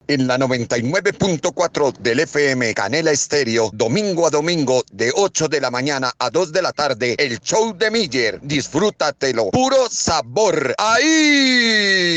En la 99.4 del FM Canela Estéreo, domingo a domingo, de 8 de la mañana a 2 de la tarde, el show de Miller. Disfrútatelo. Puro sabor. ¡Ahí!